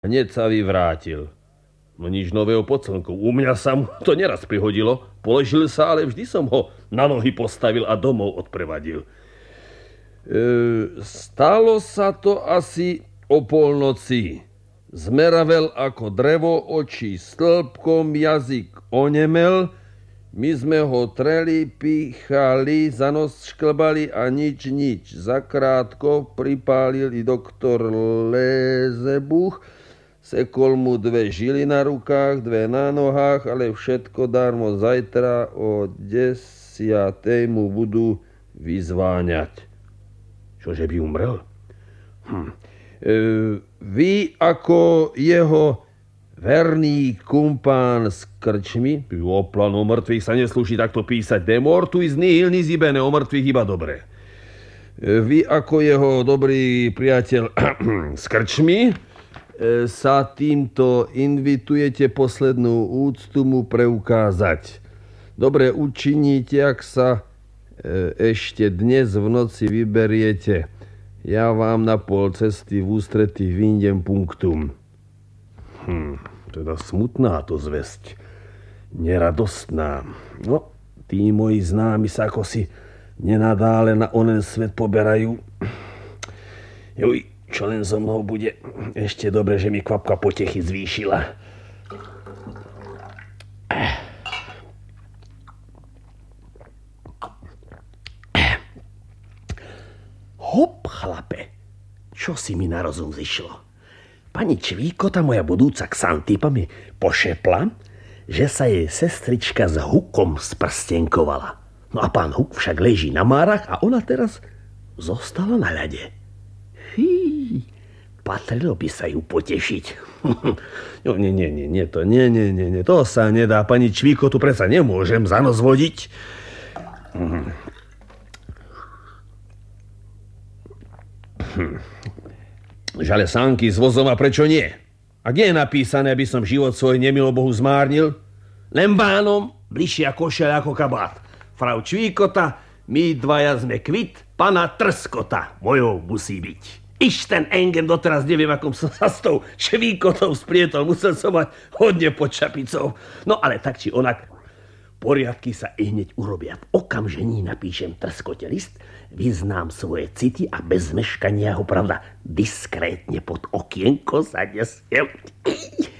Hneď sa vyvrátil. No nič nového pod slnkou. U mňa sa mu to neraz prihodilo. Položil sa, ale vždy som ho na nohy postavil a domov odprevadil. Stalo sa to asi o polnoci. Zmeravel ako drevo, oči stĺpkom, jazyk onemel. My sme ho treli, píchali, za nos šklbali a nič. Zakrátko pripálil i doktor Lézebuch. Sekol mu 2 žily na rukách, 2 na nohách, ale všetko darmo. Zajtra o 10:00 mu budú vyzváňať. Čože by umrel? Vy ako jeho verný kumpán z krčmy, o planu mŕtvych sa neslúši takto písať, de mortuis nihil nisi bene, o mŕtvych iba dobre. Vy ako jeho dobrý priateľ z krčmy sa týmto invitujete poslednú úctu mu preukázať. Dobre učiníte, ak sa ešte dnes v noci vyberiete. Ja vám na pol cesty v ústretí vyjdem punktum. Teda smutná to zvesť. Neradostná. No, tí moji známi sa ako si nenadále na onen svet poberajú. Juj, čo len so mnou bude. Ešte dobre, že mi kvapka potechy zvýšila. Hop, chlape, čo si mi na rozum zišlo? Pani Čvíkota, moja budúca Xantipa, mi pošepla, že sa jej sestrička s Hukom sprstenkovala. No a pán Huk však leží na márach a ona teraz zostala na ľade. Fí, patrilo by sa ju potešiť. No, nie, to sa nedá. Pani Čvíkotu predsa nemôžem za nos vodiť. Žale sánky s vozom a prečo nie? A kde je napísané, aby som život svoj nemilobohu zmárnil? Len bánom, bližšie košeľ ako kabát. Frau Čvíkota, my dvaja sme kvit, pana Trskota mojou musí byť. Iš ten Engen, doteraz neviem, akom som sa s tou Čvíkotou sprietol. Musel som mať hodne pod čapicou. No ale tak či onak, poriadky sa i hneď urobia. V okamžení napíšem Trskote list, vyznám svoje city a bez meškania ho, pravda, diskrétne pod okienko zanesiem.